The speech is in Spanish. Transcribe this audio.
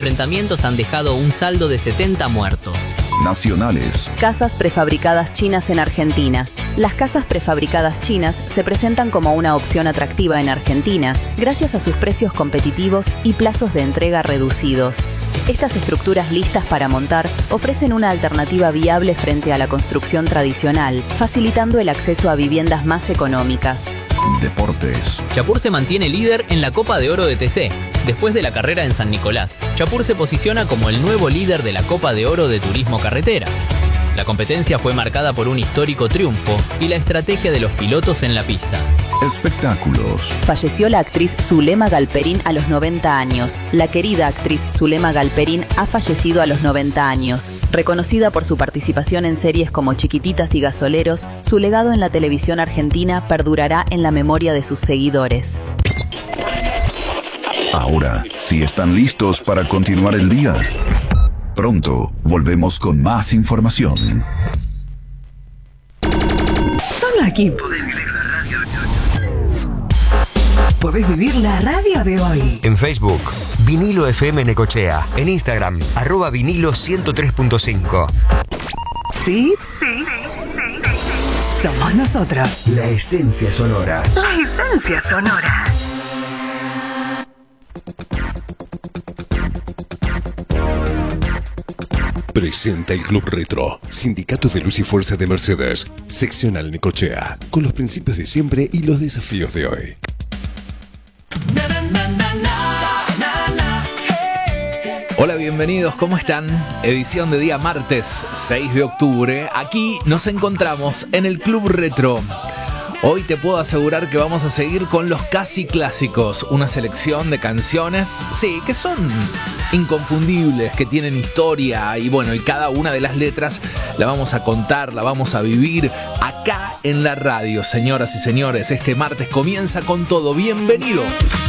enfrentamientos han dejado un saldo de 70 muertos. Nacionales. Casas prefabricadas chinas en Argentina. Las casas prefabricadas chinas se presentan como una opción atractiva en Argentina, gracias a sus precios competitivos y plazos de entrega reducidos. Estas estructuras listas para montar ofrecen una alternativa viable frente a la construcción tradicional, facilitando el acceso a viviendas más económicas. Deportes. Chapur se mantiene líder en la Copa de Oro de TC. Después de la carrera en San Nicolás, Chapur se posiciona como el nuevo líder de la Copa de Oro de Turismo Carretera. La competencia fue marcada por un histórico triunfo y la estrategia de los pilotos en la pista. Espectáculos. Falleció la actriz Zulema Galperín a los 90 años. La querida actriz Zulema Galperín ha fallecido a los 90 años. Reconocida por su participación en series como Chiquititas y Gasoleros, su legado en la televisión argentina perdurará en la memoria de sus seguidores. Ahora, si están listos para continuar el día, pronto volvemos con más información. Solo aquí podés vivir la radio de hoy. En Facebook, Vinilo FM Necochea. En Instagram, @vinilo 103.5. ¿Sí? Somos nosotros. La esencia sonora. La esencia sonora. Presenta el Club Retro, Sindicato de Luz y Fuerza de Mercedes, seccional Necochea, con los principios de siempre y los desafíos de hoy. Hola, bienvenidos, ¿cómo están? Edición de día martes 6 de octubre. Aquí nos encontramos en el Club Retro. Hoy te puedo asegurar que vamos a seguir con los casi clásicos, una selección de canciones, sí, que son inconfundibles, que tienen historia y bueno, y cada una de las letras la vamos a contar, la vamos a vivir acá en la radio, señoras y señores. Este martes comienza con todo, bienvenidos.